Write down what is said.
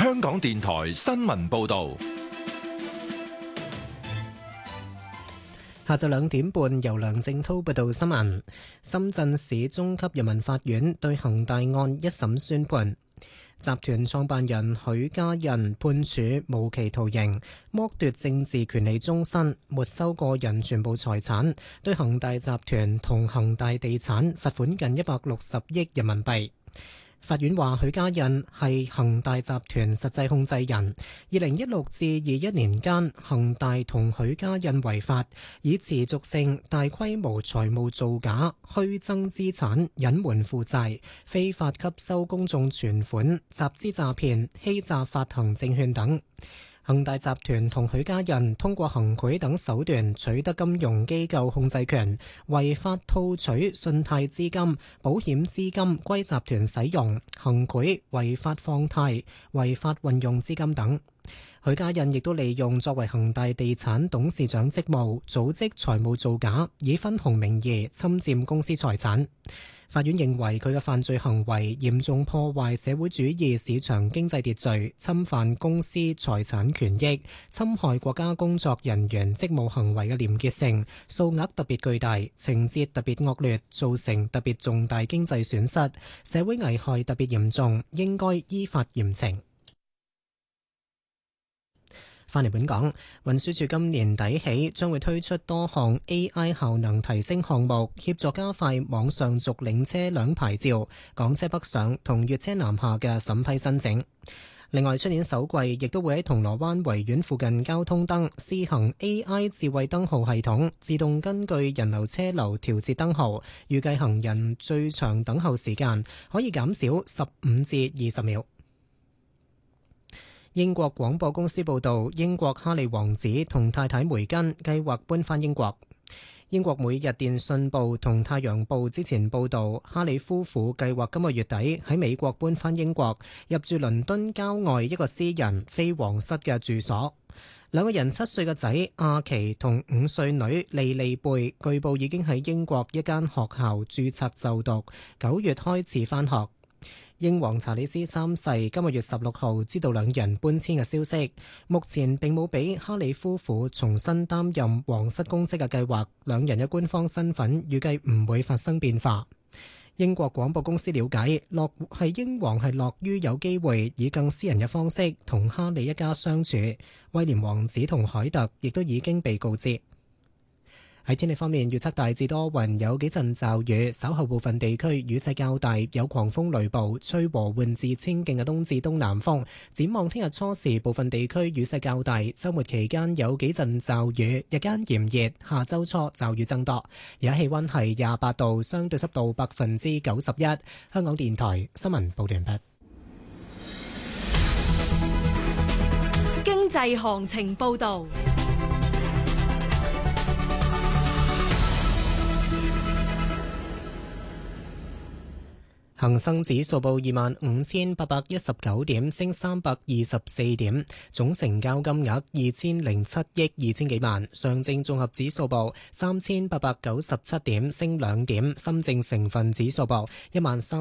香港電台新聞報道。 下晝2點半，由梁正滔報道新聞。深圳市中級人民法院對恒大案一審宣判，集團創辦人許家印判處無期徒刑，剝奪政治權利終身，沒收個人全部財產，對恒大集團同恒大地產罰款近160億人民幣。法院話許家印係恒大集團實際控制人。2016至21年間，恒大同許家印違法，以持續性大規模財務造假、虛增資產、隱瞞負債、非法吸收公眾存款、集資詐騙、欺詐發行證券等。恒大集團同許家印通過行賄等手段取得金融機構控制權，違法套取信貸資金、保險資金歸集團使用，行賄、違法放貸、違法運用資金等。許家印亦都利用作為恒大地產董事長職務，組織財務造假，以分紅名義侵佔公司財產。法院認為佢嘅犯罪行為嚴重破壞社會主義市場經濟秩序，侵犯公司財產權益，侵害國家工作人員職務行為嘅廉潔性，數額特別巨大，情節特別惡劣，造成特別重大經濟損失，社會危害特別嚴重，應該依法嚴懲。返嚟本港，運輸署今年底起將會推出多項 AI 效能提升項目，協助加快網上續領車輛牌照、港車北上同粵車南下嘅審批申請。另外，出年首季亦都會喺銅鑼灣維園附近交通燈試行 AI 智慧燈號系統，自動根據人流車流調節燈號，預計行人最長等候時間可以減少15至20秒。英國廣播公司報導，英國哈利王子同太太梅根計劃搬返英國。英國每日電訊報同太陽報之前報導，哈利夫婦計劃今個月底喺美國搬返英國，入住倫敦郊外一個私人非皇室嘅住所。兩個人7歲嘅仔阿奇同5歲女莉莉貝，據報已經喺英國一間學校註冊就讀，9月開始返學。英皇查理斯3世今個月16號知道兩人搬遷嘅消息，目前並冇俾哈利夫婦重新擔任皇室公職嘅計劃，兩人嘅官方身份預計唔會發生變化。英國廣播公司了解，英皇係樂於有機會以更私人嘅方式同哈利一家相處，威廉王子同凱特亦都已經被告知。喺天氣方面，預測大致多雲，有幾陣驟雨，稍後部分地區雨勢較大，有狂風雷暴，吹和緩至清勁嘅東至東南風。展望聽日初時，部分地區雨勢較大，週末期間有幾陣驟雨，日間炎熱，下週初驟雨增多。而家氣溫係28度，相對濕度91%。香港電台新聞報道完畢。 經濟行情報道。 恒生指數報25,819點，升324點，總成交金額2007億2000幾萬。上證綜合指數報3897點，升2點。深證成分指數報13000